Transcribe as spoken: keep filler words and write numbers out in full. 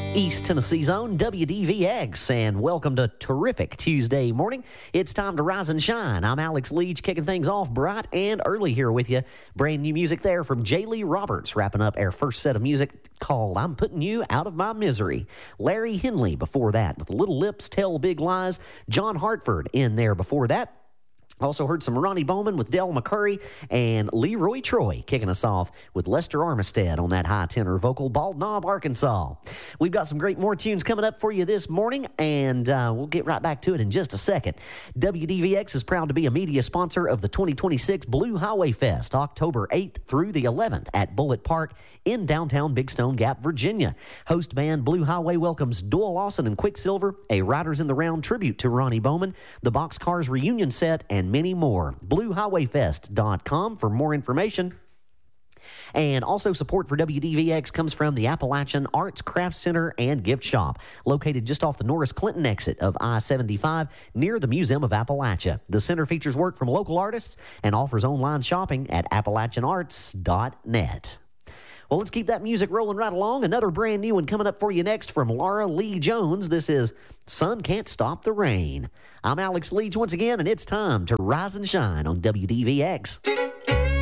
East Tennessee's own W D V X, and welcome to terrific Tuesday morning. It's time to rise and shine. I'm Alex Leach, kicking things off bright and early here with you. Brand new music there from J. Lee Roberts, wrapping up our first set of music called I'm Putting You Out of My Misery. Larry Henley before that with Little Lips Tell Big Lies. John Hartford in there before that. Also heard some Ronnie Bowman with Del McCurry, and Leroy Troy kicking us off with Lester Armistead on that high tenor vocal, Bald Knob, Arkansas. We've got some great more tunes coming up for you this morning, and uh, we'll get right back to it in just a second. W D V X is proud to be a media sponsor of the twenty twenty-six Blue Highway Fest, October eighth through the eleventh at Bullitt Park in downtown Big Stone Gap, Virginia. Host band Blue Highway welcomes Doyle Lawson and Quicksilver, a Riders in the Round tribute to Ronnie Bowman, the Boxcars reunion set, and many more. blue highway fest dot com for more information. And also support for W D V X comes from the Appalachian Arts Craft Center and Gift Shop, located just off the Norris Clinton exit of I seventy-five near the Museum of Appalachia. The center features work from local artists and offers online shopping at appalachian arts dot net. Well, let's keep that music rolling right along. Another brand new one coming up for you next from Laura Lee Jones. This is Sun Can't Stop the Rain. I'm Alex Leach once again, and it's time to rise and shine on W D V X.